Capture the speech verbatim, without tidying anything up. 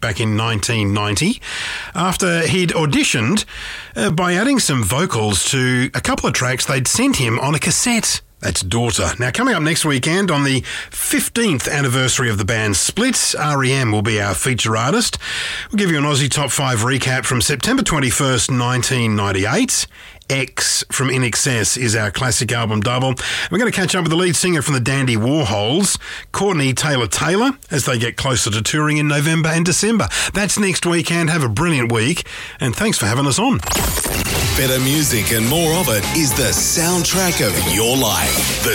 back in nineteen ninety after he'd auditioned uh, by adding some vocals to a couple of tracks they'd sent him on a cassette. That's Daughter. Now, coming up next weekend on the fifteenth anniversary of the band's split, R E M will be our feature artist. We'll give you an Aussie Top five recap from September twenty-first, nineteen ninety-eight. X from In Excess is our classic album double. We're going to catch up with the lead singer from the Dandy Warhols, Courtney Taylor-Taylor, as they get closer to touring in November and December. That's next weekend. Have a brilliant week, and thanks for having us on. Better music and more of it is the soundtrack of your life. The